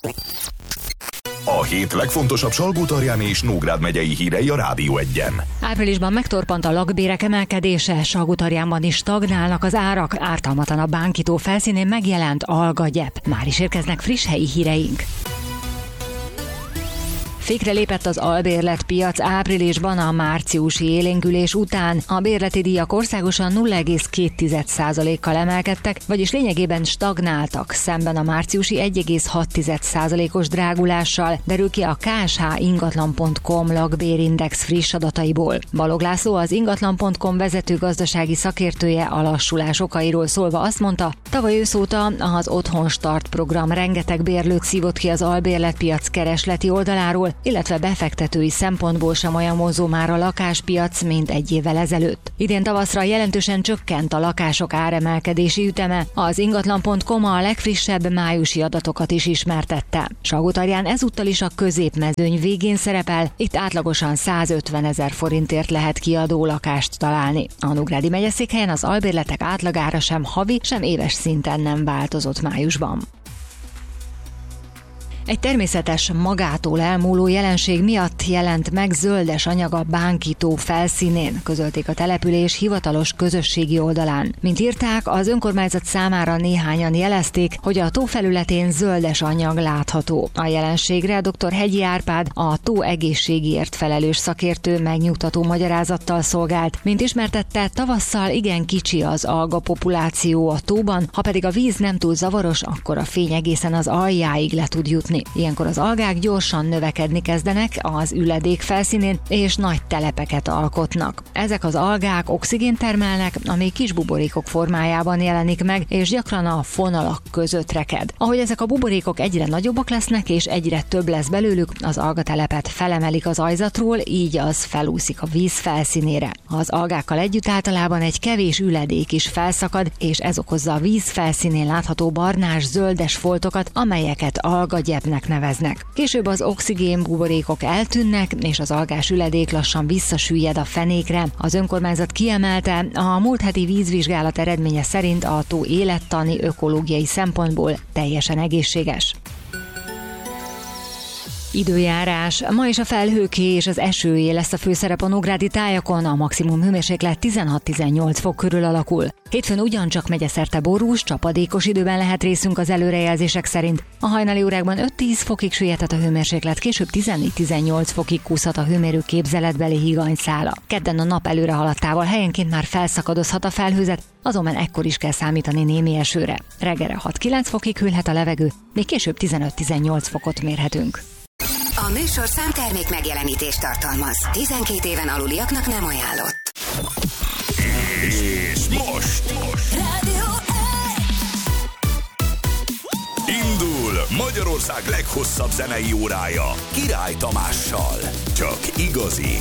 A hét legfontosabb Salgótarjáni és Nógrád megyei hírei a Rádió 1-en. Áprilisban megtorpant a lakbérek emelkedése, Salgótarjánban is stagnálnak az árak, ártalmatlan a Bánkitó felszínén megjelent algagyep. Már is érkeznek friss helyi híreink. Fékre lépett az albérletpiac áprilisban a márciusi élénkülés után. A bérleti díjak országosan 0,2%-kal emelkedtek, vagyis lényegében stagnáltak szemben a márciusi 1,6%-os drágulással, derül ki a ksh-ingatlan.com lakbérindex friss adataiból. Balog László, az ingatlan.com vezető gazdasági szakértője a lassulás okairól szólva azt mondta, tavaly ősz óta az Otthon Start program rengeteg bérlőt szívott ki az albérletpiac keresleti oldaláról, illetve befektetői szempontból sem olyan vonzó már a lakáspiac, mint egy évvel ezelőtt. Idén tavaszra jelentősen csökkent a lakások áremelkedési üteme. Az ingatlan.com a legfrissebb májusi adatokat is ismertette. Salgótarján ezúttal is a középmezőny végén szerepel, itt átlagosan 150 000 forintért lehet kiadó lakást találni. A Nógrádi megyeszékhelyen az albérletek átlagára sem havi, sem éves szinten nem változott májusban. Egy természetes, magától elmúló jelenség miatt jelent meg zöldes anyag a Bánkitó felszínén, közölték a település hivatalos közösségi oldalán. Mint írták, az önkormányzat számára néhányan jelezték, hogy a tó felületén zöldes anyag látható. A jelenségre dr. Hegyi Árpád, a tó egészségéért felelős szakértő megnyugtató magyarázattal szolgált. Mint ismertette, tavasszal igen kicsi az alga populáció a tóban, ha pedig a víz nem túl zavaros, akkor a fény egészen az aljáig le tud jutni. Ilyenkor az algák gyorsan növekedni kezdenek az üledék felszínén, és nagy telepeket alkotnak. Ezek az algák oxigént termelnek, ami kis buborékok formájában jelenik meg, és gyakran a fonalak között reked. Ahogy ezek a buborékok egyre nagyobbak lesznek, és egyre több lesz belőlük, az algatelepet felemelik az ajzatról, így az felúszik a víz felszínére. Az algákkal együtt általában egy kevés üledék is felszakad, és ez okozza a víz felszínén látható barnás-zöldes foltokat, amelyeket algagyepnek neveznek. Később az oxigén buborékok eltűnnek, és az algás üledék lassan visszasüllyed a fenékre. Az önkormányzat kiemelte, a múlt heti vízvizsgálat eredménye szerint a tó élettani, ökológiai szempontból teljesen egészséges. Időjárás. Ma is a felhőké és az esőé lesz a főszerep a nógrádi tájakon, a maximum hőmérséklet 16-18 fok körül alakul. Hétfőn ugyancsak megyeszerte borús, csapadékos időben lehet részünk az előrejelzések szerint. A hajnali órákban 5-10 fokig süllyedhet a hőmérséklet, később 14-18 fokig kúszhat a hőmérő képzeletbeli higanyszála. Kedden a nap előre haladtával helyenként már felszakadozhat a felhőzet, azonban ekkor is kell számítani némi esőre. Reggelre 6-9 fokig hűlhet a levegő, még később 15-18 fokot mérhetünk. A műsor számtermék megjelenítést tartalmaz. 12 éven aluliaknak nem ajánlott. És most Rádió 1. indul Magyarország leghosszabb zenei órája Király Tamással. Csak igazi,